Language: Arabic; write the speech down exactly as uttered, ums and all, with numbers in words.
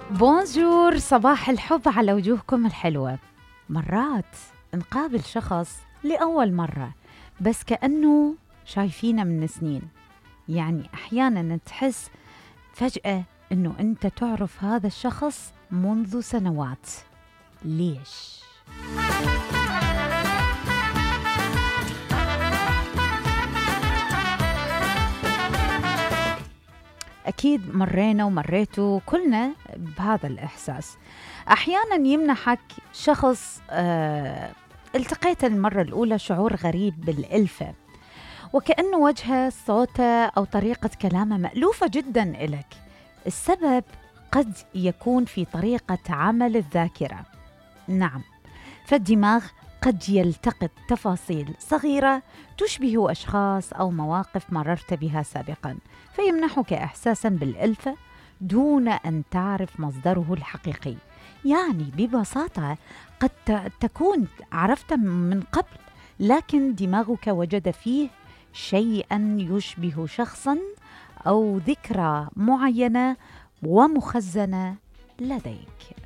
بونجور، صباح الحب على وجوهكم الحلوة. مرات نقابل شخص لأول مرة بس كأنه شايفينه من سنين. يعني أحيانا تحس فجأة أنه أنت تعرف هذا الشخص منذ سنوات. ليش؟ أكيد مرينا ومريتوا كلنا بهذا الإحساس. أحياناً يمنحك شخص آه التقيت المرة الأولى شعور غريب بالألفة، وكأنه وجهه، صوته أو طريقة كلامه مألوفة جداً إلك. السبب قد يكون في طريقة عمل الذاكرة. نعم، فالدماغ قد يلتقط تفاصيل صغيرة تشبه أشخاص أو مواقف مررت بها سابقاً، فيمنحك إحساساً بالألفة دون أن تعرف مصدره الحقيقي. يعني ببساطة قد تكون عرفت من قبل، لكن دماغك وجد فيه شيئاً يشبه شخصاً أو ذكرى معينة ومخزنة لديك.